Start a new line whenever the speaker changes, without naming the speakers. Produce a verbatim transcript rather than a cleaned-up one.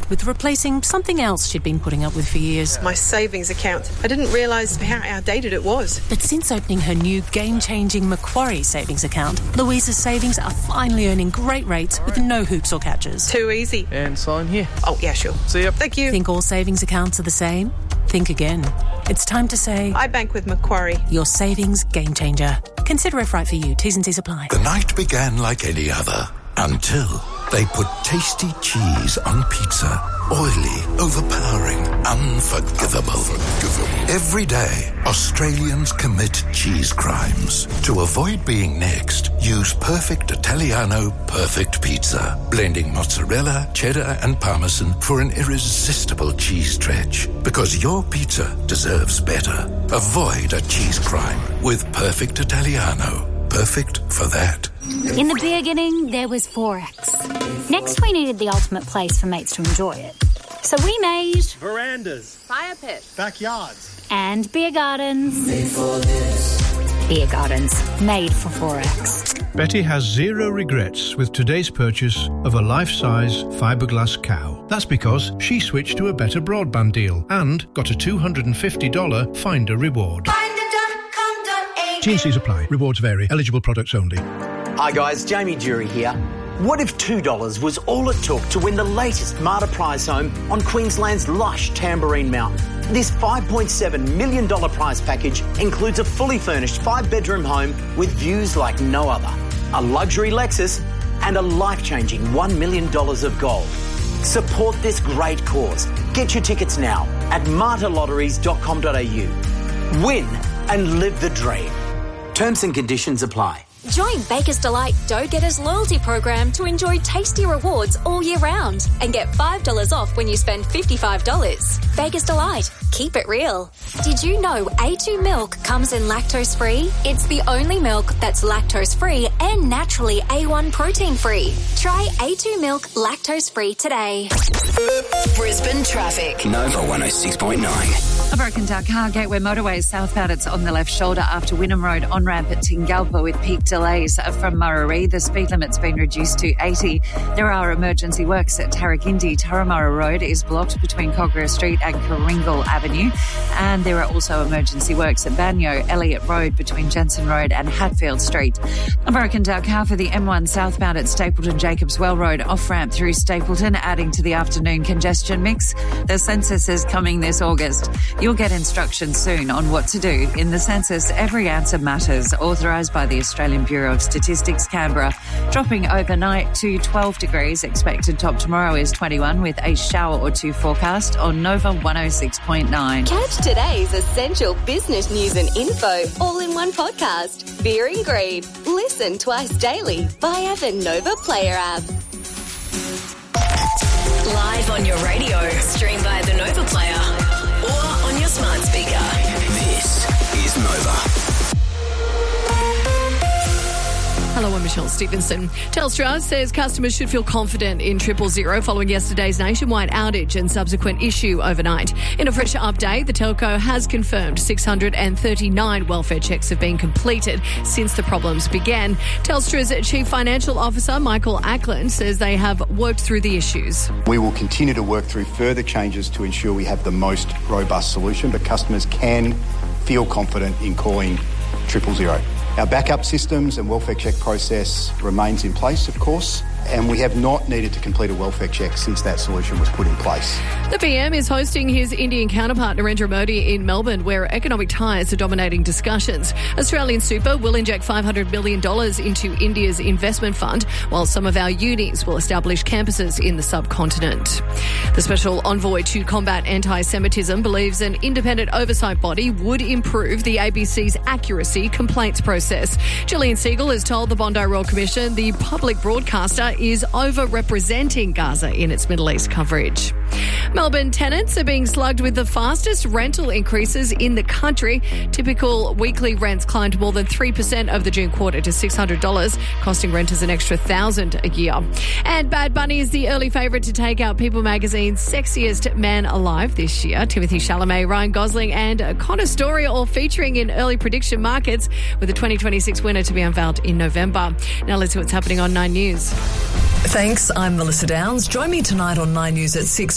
with replacing something else she'd been putting up with for years.
My savings account. I didn't realise how outdated it was.
But since opening her new game-changing Macquarie savings account, Louisa's savings are finally earning great rates with no hoops or catches.
Too easy.
And sign here.
Oh, yeah, sure.
See ya.
Thank you.
Think all savings accounts are the same? Think again. It's time to say...
I bank with Macquarie.
Your savings game changer. Consider if right for you. T's and C's apply.
The night began like any other until they put tasty cheese on pizza. Oily, overpowering, unforgivable. unforgivable. Every day, Australians commit cheese crimes. To avoid being next, use Perfect Italiano Perfect Pizza. Blending mozzarella, cheddar and parmesan for an irresistible cheese stretch. Because your pizza deserves better. Avoid a cheese crime with Perfect Italiano. Perfect for that.
In the beginning, there was Forex. Next, we needed the ultimate place for mates to enjoy it. So we made...
verandas,
fire pits,
backyards,
and beer gardens.
Made for this.
Beer gardens, made for Forex.
Betty has zero regrets with today's purchase of a life-size fiberglass cow. That's because she switched to a better broadband deal and got a two hundred fifty dollars Finder reward. T and C's apply. Rewards vary. Eligible products only.
Hi guys, Jamie Jury here. What if two dollars was all it took to win the latest Marta prize home on Queensland's lush Tamborine Mountain? This five point seven million dollars prize package includes a fully furnished five-bedroom home with views like no other, a luxury Lexus and a life-changing one million dollars of gold. Support this great cause. Get your tickets now at marta lotteries dot com dot a u. Win and live the dream. Terms and conditions apply.
Join Baker's Delight Dough Getters loyalty program to enjoy tasty rewards all year round and get five dollars off when you spend fifty-five dollars. Baker's Delight. Keep it real. Did you know A two milk comes in lactose-free? It's the only milk that's lactose-free and naturally A one protein-free. Try A two milk lactose-free today.
Brisbane traffic.
Nova one oh six point nine.
A broken down car, Gateway Motorways southbound. It's on the left shoulder after Wynnum Road on-ramp at Tingalpa with peak delays from Murray. The speed limit's been reduced to eighty. There are emergency works at Tarrakindi. Turramurra Road is blocked between Kogarah Street and Kringle Avenue. And there are also emergency works at Banyo, Elliott Road between Jensen Road and Hatfield Street. A broken down car for the M one southbound at Stapleton Jacobs Well Road off-ramp through Stapleton, adding to the afternoon congestion mix. The census is coming this August. You'll get instructions soon on what to do. In the census, every answer matters. Authorised by the Australian Bureau of Statistics, Canberra. Dropping overnight to twelve degrees. Expected top tomorrow is twenty-one with a shower or two forecast on Nova one oh six point nine.
Catch today's essential business news and info all in one podcast. Fear and Greed. Listen twice daily via the Nova Player app.
Live on your radio, stream via the Nova Player or on your smart speaker.
This is Nova.
Hello, I'm Michelle Stevenson. Telstra says customers should feel confident in Triple Zero following yesterday's nationwide outage and subsequent issue overnight. In a fresh update, the telco has confirmed six hundred thirty-nine welfare checks have been completed since the problems began. Telstra's Chief Financial Officer, Michael Ackland, says they have worked through the issues.
We will continue to work through further changes to ensure we have the most robust solution, but customers can feel confident in calling Triple Zero. Our backup systems and welfare check process remains in place, of course, and we have not needed to complete a welfare check since that solution was put in place.
The P M is hosting his Indian counterpart Narendra Modi in Melbourne, where economic ties are dominating discussions. Australian Super will inject five hundred million dollars into India's investment fund, while some of our unis will establish campuses in the subcontinent. The Special Envoy to Combat Anti-Semitism believes an independent oversight body would improve the A B C's accuracy complaints process. Gillian Siegel has told the Bondi Royal Commission the public broadcaster is over-representing Gaza in its Middle East coverage. Melbourne tenants are being slugged with the fastest rental increases in the country. Typical weekly rents climbed more than three percent over the June quarter to six hundred dollars, costing renters an extra one thousand dollars a year. And Bad Bunny is the early favourite to take out People magazine's Sexiest Man Alive this year. Timothy Chalamet, Ryan Gosling and Connor Story all featuring in early prediction markets, with the twenty twenty-six winner to be unveiled in November. Now let's see what's happening on Nine News.
Thanks, I'm Melissa Downs. Join me tonight on Nine News at six